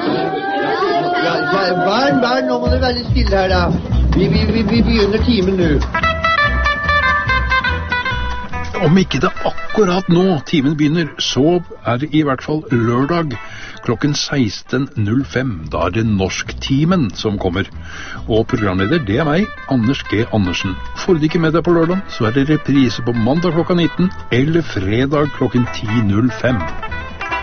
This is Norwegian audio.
Barn, nå må dere være litt stille her da. Vi begynner timen nå. Om ikke det akkurat nå timen begynner, så det i hvert fall lørdag klokken 16.05. Da det Norsktimen som kommer. Og programleder, det meg, Anders G. Andersen. Får du ikke med deg på lørdag, så det reprise på mandag klokka 19 eller fredag klokken 10.05.